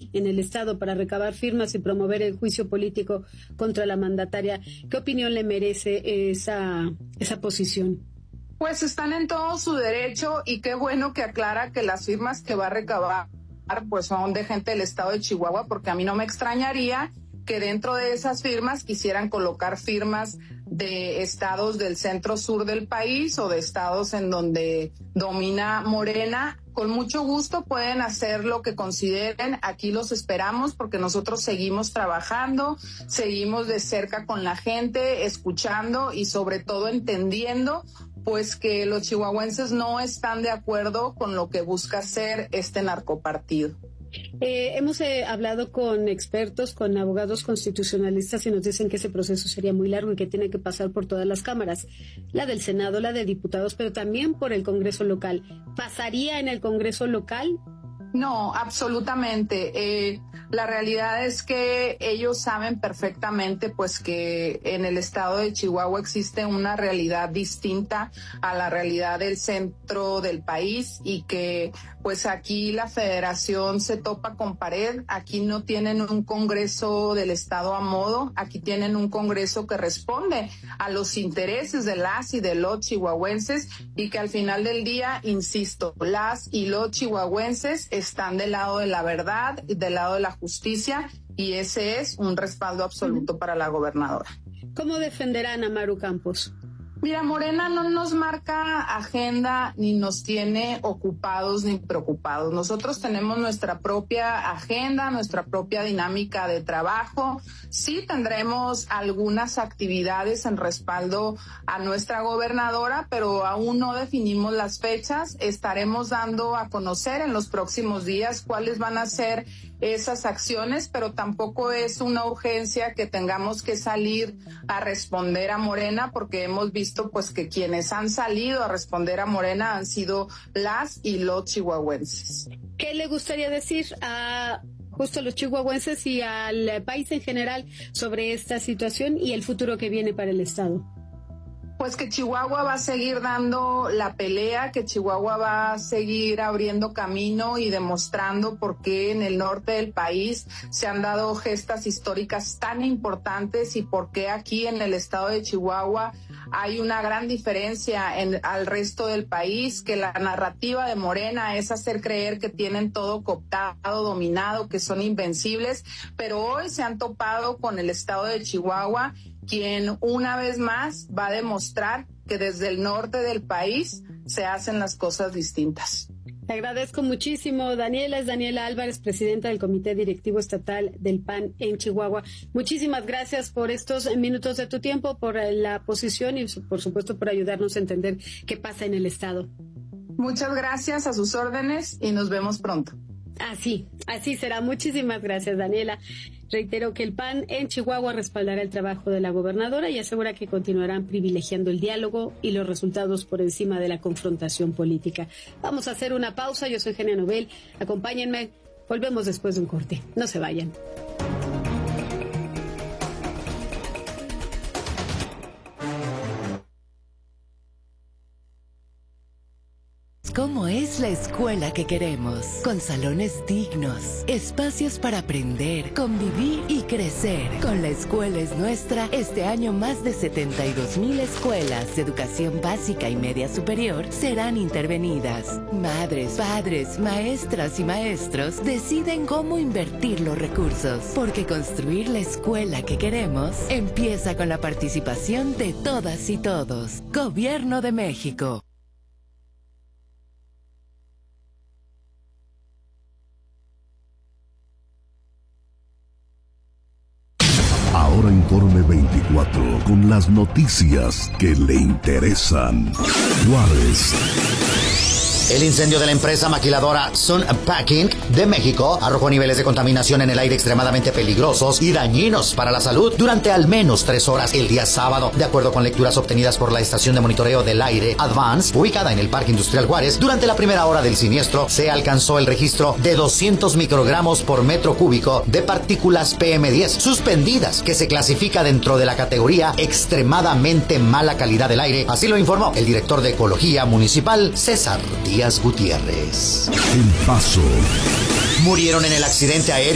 aquí en el Estado para recabar firmas y promover el juicio político contra la mandataria. ¿Qué opinión le merece esa posición? Pues están en todo su derecho y qué bueno que aclara que las firmas que va a recabar pues son de gente del estado de Chihuahua, porque a mí no me extrañaría que dentro de esas firmas quisieran colocar firmas de estados del centro sur del país o de estados en donde domina Morena. Con mucho gusto pueden hacer lo que consideren, aquí los esperamos porque nosotros seguimos trabajando, seguimos de cerca con la gente, escuchando y sobre todo entendiendo pues que los chihuahuenses no están de acuerdo con lo que busca hacer este narcopartido. Hemos hablado con expertos, con abogados constitucionalistas y nos dicen que ese proceso sería muy largo y que tiene que pasar por todas las cámaras, la del Senado, la de diputados, pero también por el Congreso local. ¿Pasaría en el Congreso local? No, absolutamente. La realidad es que ellos saben perfectamente pues que en el estado de Chihuahua existe una realidad distinta a la realidad del centro del país y que pues aquí la federación se topa con pared. Aquí no tienen un Congreso del estado a modo, aquí tienen un Congreso que responde a los intereses de las y de los chihuahuenses y que al final del día, insisto, las y los chihuahuenses están del lado de la verdad y del lado de la justicia y ese es un respaldo absoluto para la gobernadora. ¿Cómo defenderán a Maru Campos? Mira, Morena no nos marca agenda ni nos tiene ocupados ni preocupados. Nosotros tenemos nuestra propia agenda, nuestra propia dinámica de trabajo. Sí tendremos algunas actividades en respaldo a nuestra gobernadora, pero aún no definimos las fechas. Estaremos dando a conocer en los próximos días cuáles van a ser esas acciones, pero tampoco es una urgencia que tengamos que salir a responder a Morena, porque hemos visto pues que quienes han salido a responder a Morena han sido las y los chihuahuenses. ¿Qué le gustaría decir a justo los chihuahuenses y al país en general sobre esta situación y el futuro que viene para el estado? Pues que Chihuahua va a seguir dando la pelea, que Chihuahua va a seguir abriendo camino y demostrando por qué en el norte del país se han dado gestas históricas tan importantes y por qué aquí en el estado de Chihuahua hay una gran diferencia al resto del país, que la narrativa de Morena es hacer creer que tienen todo cooptado, dominado, que son invencibles, pero hoy se han topado con el estado de Chihuahua, quien una vez más va a demostrar que desde el norte del país se hacen las cosas distintas. Te agradezco muchísimo, Daniela. Es Daniela Álvarez, presidenta del Comité Directivo Estatal del PAN en Chihuahua. Muchísimas gracias por estos minutos de tu tiempo, por la posición y, por supuesto, por ayudarnos a entender qué pasa en el estado. Muchas gracias, a sus órdenes y nos vemos pronto. Así será. Muchísimas gracias, Daniela. Reitero que el PAN en Chihuahua respaldará el trabajo de la gobernadora y asegura que continuarán privilegiando el diálogo y los resultados por encima de la confrontación política. Vamos a hacer una pausa. Yo soy Genia Nobel. Acompáñenme. Volvemos después de un corte. No se vayan. ¿Cómo es la escuela que queremos? Con salones dignos, espacios para aprender, convivir y crecer. Con La Escuela es Nuestra, este año más de 72,000 escuelas de educación básica y media superior serán intervenidas. Madres, padres, maestras y maestros deciden cómo invertir los recursos, porque construir la escuela que queremos empieza con la participación de todas y todos. Gobierno de México. Ahora Informe 24, con las noticias que le interesan. Juárez. El incendio de la empresa maquiladora Sun Packing de México arrojó niveles de contaminación en el aire extremadamente peligrosos y dañinos para la salud durante al menos 3 horas el día sábado. De acuerdo con lecturas obtenidas por la estación de monitoreo del aire Advance, ubicada en el Parque Industrial Juárez, durante la primera hora del siniestro se alcanzó el registro de 200 microgramos por metro cúbico de partículas PM10 suspendidas, que se clasifica dentro de la categoría extremadamente mala calidad del aire. Así lo informó el director de Ecología Municipal, César Díaz Gutiérrez. El Paso. Murieron en el accidente aéreo